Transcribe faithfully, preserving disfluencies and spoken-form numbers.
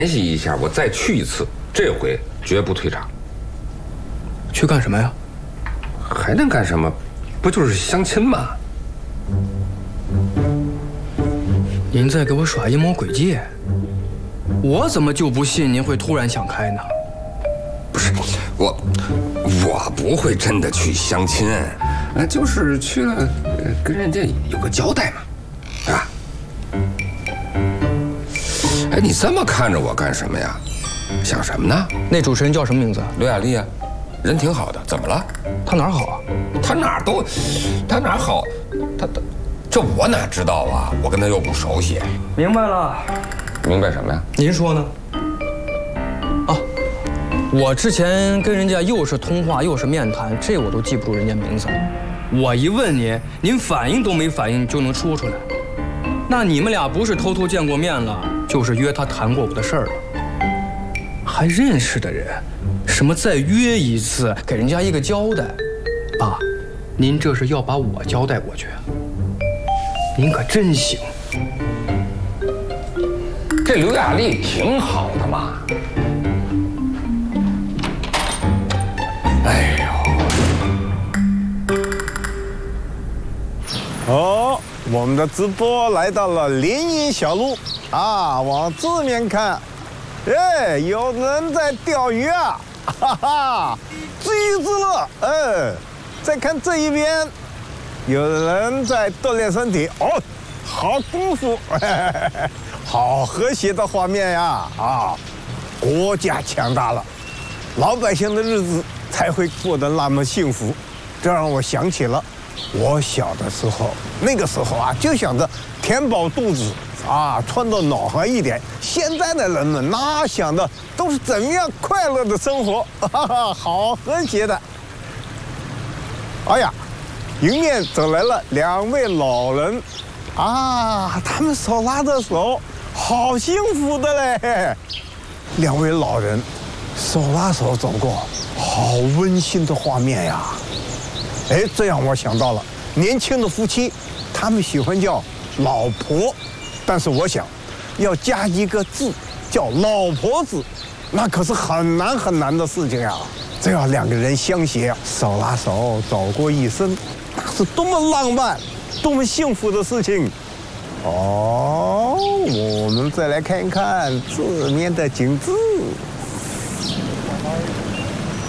联系一下，我再去一次，这回绝不退场。 去干什么呀？ 还能干什么？不就是相亲吗？ 您在给我耍阴谋诡计？我怎么就不信您会突然想开呢？ 不是我，我不会真的去相亲，啊，就是去了，跟人家有个交代嘛，对吧？哎，你这么看着我干什么呀？想什么呢？ 那主持人叫什么名字？ 刘雅丽啊，人挺好的，怎么了？ 他哪儿好啊？ 他哪儿都，他哪儿好？他他，这我哪知道啊？我跟他又不熟悉。 明白了。 明白什么呀？ 您说呢？啊，我之前跟人家又是通话又是面谈，这我都记不住人家名字。我一问您，您反应都没反应就能说出来。那你们俩不是偷偷见过面了，就是约他谈过我的事儿了。还认识的人，什么再约一次，给人家一个交代。爸，您这是要把我交代过去？您可真行。 这刘雅丽挺好的嘛。哎呦！哦，我们的直播来到了林荫小路啊，往这面看，哎，有人在钓鱼啊，哈哈，自娱自乐。嗯，再看这一边，有人在锻炼身体。哦，好功夫，嘿嘿嘿，好和谐的画面呀！啊，国家强大了，老百姓的日子才会过得那么幸福。这让我想起了我小的时候，那个时候啊，就想着填饱肚子啊，穿得暖和一点。现在的人们哪想的都是怎么样快乐的生活，哈哈，好和谐的。哎呀，迎面走来了两位老人，啊，他们手拉着手，好幸福的嘞！两位老人手拉手走过，好温馨的画面呀！哎，这让我想到了年轻的夫妻，他们喜欢叫老婆，但是我想要加一个字叫老婆子，那可是很难很难的事情呀！这要两个人相携，手拉手走过一生，那是多么浪漫、多么幸福的事情！哦，我们再来看看这面的景致。